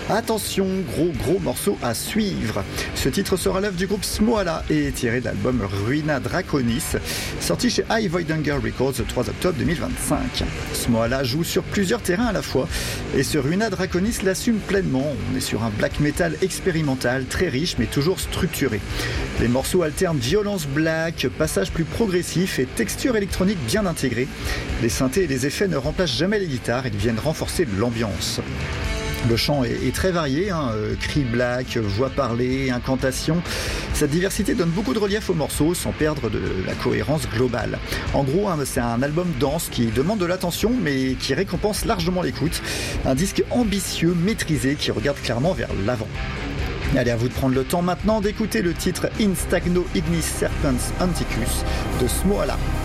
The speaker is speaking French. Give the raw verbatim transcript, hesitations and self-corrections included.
Attention, gros gros morceau à suivre. Ce titre sera l'œuvre du groupe Smoala et est tiré de l'album Ruina Draconis, sorti chez High Voidanger Records le trois octobre deux mille vingt-cinq. Smoala joue sur plusieurs terrains à la fois et ce Ruina Draconis l'assume pleinement. On est sur un black metal expérimental très riche mais toujours structuré. Les morceaux alternent violence black, passage plus progressif et texture électronique bien intégrée. Les synthés et les effets ne remplacent jamais les guitares et viennent renforcer l'ambiance. Le chant est, est très varié, hein, euh, cri black, voix parlée, incantation. Cette diversité donne beaucoup de relief au morceau sans perdre de la cohérence globale. En gros, hein, c'est un album dense qui demande de l'attention mais qui récompense largement l'écoute. Un disque ambitieux, maîtrisé, qui regarde clairement vers l'avant. Allez, à vous de prendre le temps maintenant d'écouter le titre Instagno Ignis Serpens Anticus de Smoala.